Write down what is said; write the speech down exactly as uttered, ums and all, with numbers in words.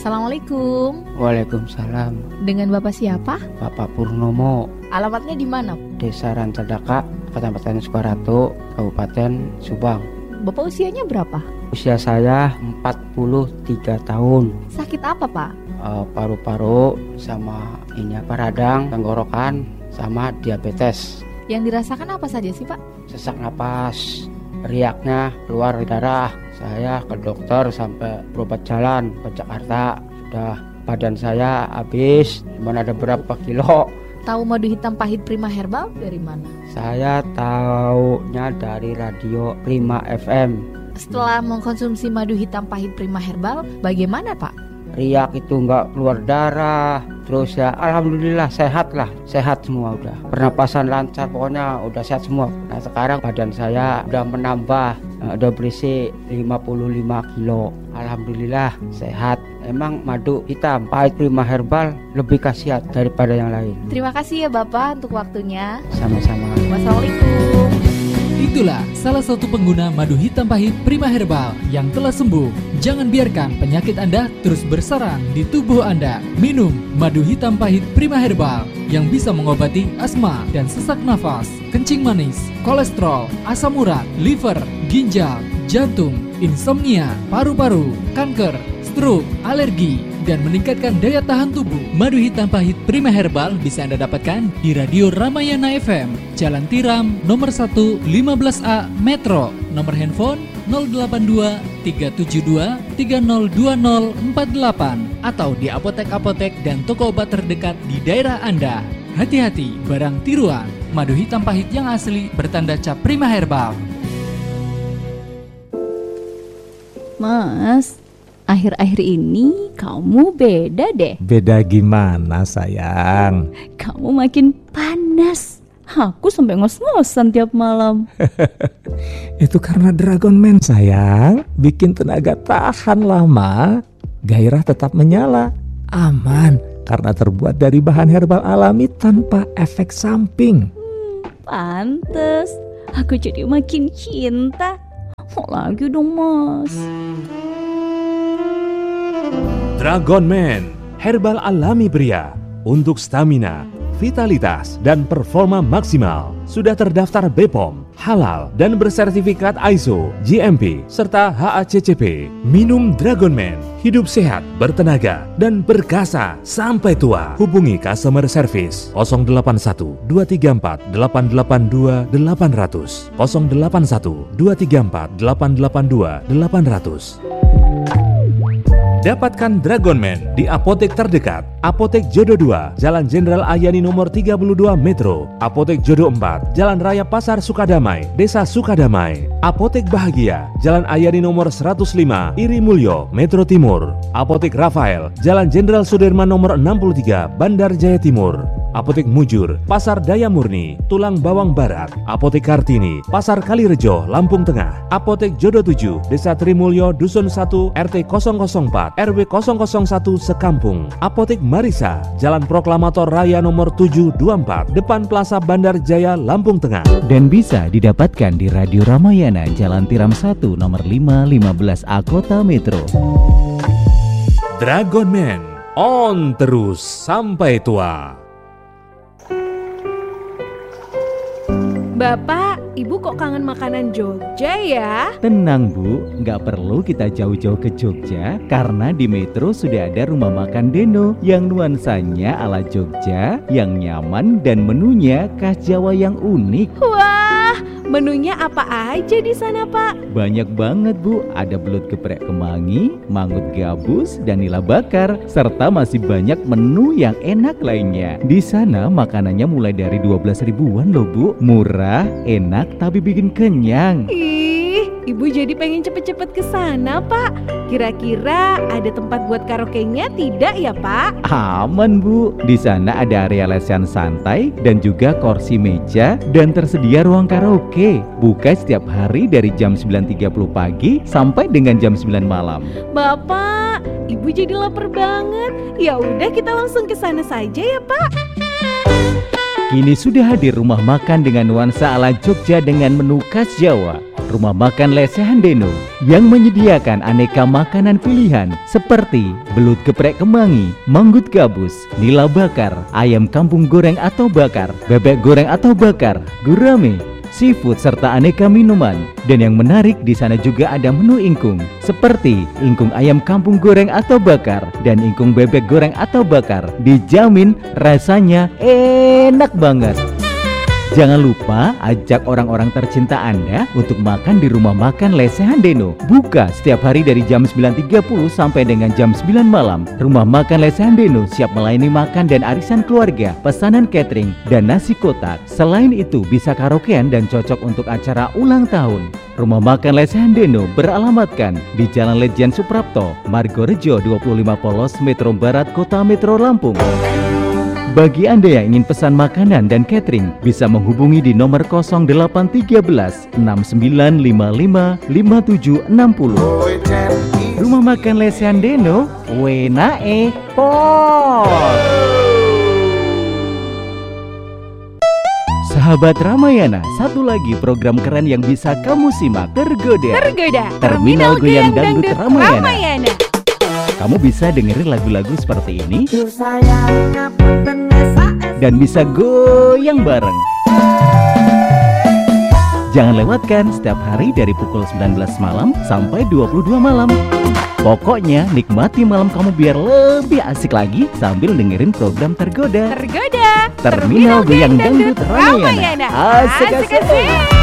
Assalamualaikum. Waalaikumsalam. Dengan Bapak siapa? Bapak Purnomo. Alamatnya di mana? Desa Rancadaka, Kecamatan Sukaratu, Kabupaten Subang. Bapak usianya berapa? Usia saya empat puluh tiga tahun. Sakit apa, Pak? Uh, paru-paru sama ini apa radang, tenggorokan, sama diabetes. Yang dirasakan apa saja sih, Pak? Sesak napas, riaknya keluar darah. Saya ke dokter sampai berobat jalan ke Jakarta. Sudah badan saya habis, cuma ada berapa kilo. Tahu madu hitam pahit Prima Herbal dari mana? Saya taunya dari radio Prima F M. Setelah mengkonsumsi madu hitam pahit Prima Herbal, bagaimana, Pak? Riak itu nggak keluar darah, terus ya alhamdulillah sehat lah, sehat semua udah. Pernapasan lancar, pokoknya udah sehat semua. Nah sekarang badan saya udah menambah, udah berisi lima puluh lima kilo. Alhamdulillah sehat. Emang madu hitam pahit Prima Herbal lebih khasiat daripada yang lain. Terima kasih ya Bapak untuk waktunya. Sama-sama. Wassalamualaikum. Itulah salah satu pengguna madu hitam pahit Prima Herbal yang telah sembuh. Jangan biarkan penyakit Anda terus bersarang di tubuh Anda. Minum madu hitam pahit Prima Herbal yang bisa mengobati asma dan sesak nafas, kencing manis, kolesterol, asam urat, liver, ginjal, jantung, insomnia, paru-paru, kanker, stroke, alergi, dan meningkatkan daya tahan tubuh. Madu hitam pahit Prima Herbal bisa Anda dapatkan di Radio Ramayana F M, Jalan Tiram, nomor satu, lima belas A, Metro. Nomor handphone nol delapan dua tiga tujuh dua tiga nol dua nol empat delapan atau di apotek-apotek dan toko obat terdekat di daerah Anda. Hati-hati, barang tiruan. Madu hitam pahit yang asli bertanda cap Prima Herbal. Mas, akhir-akhir ini kamu beda deh. Beda gimana sayang? Kamu makin panas. Aku sampai ngos-ngosan tiap malam. Itu karena Dragon Man sayang. Bikin tenaga tahan lama. Gairah tetap menyala. Aman karena terbuat dari bahan herbal alami tanpa efek samping. hmm, Pantes aku jadi makin cinta. Mau lagi dong mas. Dragon Man, herbal alami pria untuk stamina, vitalitas, dan performa maksimal. Sudah terdaftar B P O M, halal, dan bersertifikat I S O, G M P, serta H A C C P. Minum Dragon Man, hidup sehat, bertenaga, dan perkasa sampai tua. Hubungi customer service nol delapan satu dua tiga empat delapan delapan dua delapan nol nol nol delapan satu dua tiga empat delapan delapan dua delapan nol nol. Dapatkan Dragon Man di apotek terdekat. Apotek Jodo dua, Jalan Jenderal Ayani nomor tiga puluh dua Metro. Apotek Jodo empat, Jalan Raya Pasar Sukadamai, Desa Sukadamai. Apotek Bahagia, Jalan Ayani nomor seratus lima, Iri Mulyo, Metro Timur. Apotek Rafael, Jalan Jenderal Sudirman nomor enam puluh tiga, Bandar Jaya Timur. Apotek Mujur, Pasar Daya Murni, Tulang Bawang Barat. Apotek Kartini, Pasar Kalirejo, Lampung Tengah. Apotek Jodo tujuh, Desa Trimulyo, Dusun satu, R T nol nol empat, R W nol nol satu, Sekampung. Apotek Marisa, Jalan Proklamator Raya nomor tujuh dua empat, depan Plaza Bandar Jaya, Lampung Tengah. Dan bisa didapatkan di Radio Ramayana, Jalan Tiram satu, nomor lima lima belas A, Kota Metro. Dragon Man, on terus sampai tua. Bapak, Ibu kok kangen makanan Jogja ya? Tenang Bu, nggak perlu kita jauh-jauh ke Jogja karena di Metro sudah ada rumah makan Deno yang nuansanya ala Jogja, yang nyaman dan menunya khas Jawa yang unik. Wah, menunya apa aja di sana Pak? Banyak banget Bu, ada belut geprek kemangi, mangut gabus, dan nila bakar, serta masih banyak menu yang enak lainnya. Di sana makanannya mulai dari dua belas ribuan loh Bu, murah, enak, tapi bikin kenyang. Ih, Ibu jadi pengen cepet-cepet ke sana Pak. Kira-kira ada tempat buat karaoke-nya tidak ya Pak? Aman Bu, di sana ada area lesehan santai dan juga kursi meja dan tersedia ruang karaoke. Buka setiap hari dari jam sembilan tiga puluh pagi sampai dengan jam sembilan malam. Bapak, Ibu jadi lapar banget. Ya udah kita langsung ke sana saja ya Pak. Kini sudah hadir rumah makan dengan nuansa ala Jogja dengan menu khas Jawa. Rumah Makan Lesehan Deno yang menyediakan aneka makanan pilihan seperti belut geprek kemangi, manggut gabus, nila bakar, ayam kampung goreng atau bakar, bebek goreng atau bakar, gurame, seafood serta aneka minuman. Dan yang menarik di sana juga ada menu ingkung seperti ingkung ayam kampung goreng atau bakar dan ingkung bebek goreng atau bakar. Dijamin rasanya enak banget. Jangan lupa ajak orang-orang tercinta Anda untuk makan di Rumah Makan Lesehan Deno. Buka setiap hari dari jam sembilan tiga puluh sampai dengan jam sembilan malam. Rumah Makan Lesehan Deno siap melayani makan dan arisan keluarga, pesanan catering, dan nasi kotak. Selain itu bisa karaokean dan cocok untuk acara ulang tahun. Rumah Makan Lesehan Deno beralamatkan di Jalan Lejen Suprapto, Margorejo dua puluh lima Polos, Metro Barat, Kota Metro Lampung. Bagi Anda yang ingin pesan makanan dan catering, bisa menghubungi di nomor nol delapan satu tiga enam sembilan lima lima lima tujuh enam nol. Rumah Makan Lesehan Deno, wenae pol. Sahabat Ramayana, satu lagi program keren yang bisa kamu simak. Tergoda, Tergoda, Terminal Goyang Dangdut Ramayana. Ramayana. Kamu bisa dengerin lagu-lagu seperti ini dan bisa goyang bareng. Jangan lewatkan setiap hari dari pukul sembilan belas malam sampai dua puluh dua malam. Pokoknya nikmati malam kamu biar lebih asik lagi sambil dengerin program Tergoda. Tergoda, Terminal Goyang Dangdut Ramayana. Asik-asik.